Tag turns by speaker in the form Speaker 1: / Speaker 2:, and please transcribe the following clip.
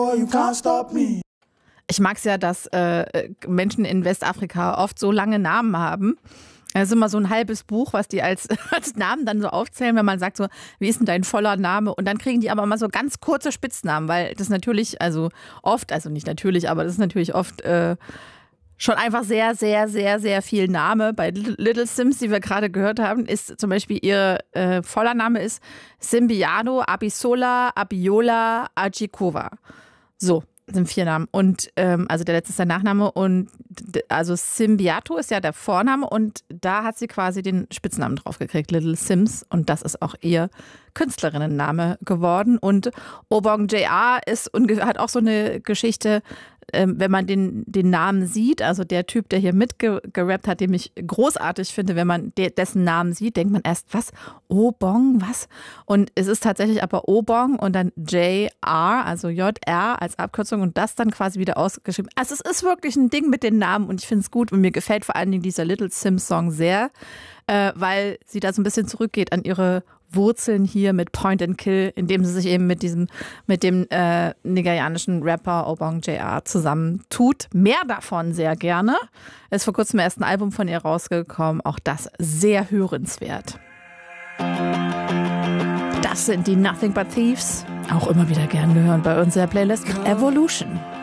Speaker 1: Ich mag es ja, dass Menschen in Westafrika oft so lange Namen haben. Es ist immer so ein halbes Buch, was die als Namen dann so aufzählen, wenn man sagt so, wie ist denn dein voller Name? Und dann kriegen die aber immer so ganz kurze Spitznamen, weil das natürlich, also oft, also nicht natürlich, aber das ist natürlich oft schon einfach sehr, sehr, sehr, sehr viel Name. Bei Little Simz, die wir gerade gehört haben, ist zum Beispiel ihr voller Name ist Simbiado Abisola Abiola Ajikova. So. Sind 4 Namen und also der letzte ist der Nachname und also Simbiato ist ja der Vorname und da hat sie quasi den Spitznamen drauf gekriegt, Little Simz, und das ist auch ihr Künstlerinnenname geworden. Und Obong JR hat auch so eine Geschichte, wenn man den Namen sieht, also der Typ, der hier mitgerappt hat, den ich großartig finde, wenn man dessen Namen sieht, denkt man erst, was? Obong, was? Und es ist tatsächlich aber Obong und dann JR, also JR als Abkürzung und das dann quasi wieder ausgeschrieben. Also es ist wirklich ein Ding mit den Namen und ich finde es gut und mir gefällt vor allen Dingen dieser Little Simz Song sehr, weil sie da so ein bisschen zurückgeht an ihre Wurzeln hier mit Point and Kill, indem sie sich eben mit dem nigerianischen Rapper Obong JR zusammentut. Mehr davon sehr gerne. Ist vor kurzem erst ein Album von ihr rausgekommen. Auch das sehr hörenswert. Das sind die Nothing But Thieves. Auch immer wieder gern gehört bei unserer Playlist Evolution.